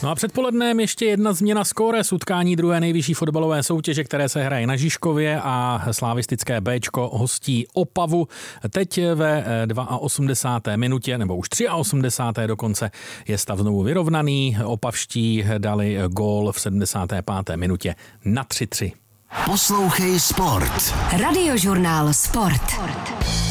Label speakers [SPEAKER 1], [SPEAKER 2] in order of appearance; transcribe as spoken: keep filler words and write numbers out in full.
[SPEAKER 1] No a předpolednem ještě jedna změna skóre z utkání druhé nejvyšší fotbalové soutěže, které se hraje na Žižkově, a slavistické Béčko hostí Opavu. Teď ve osmdesáté druhé minutě, nebo už osmdesáté třetí dokonce, je stav znovu vyrovnaný. Opavští dali gól v sedmdesáté páté minutě na tři tři.
[SPEAKER 2] Poslouchej Sport.
[SPEAKER 3] Radiožurnál Sport.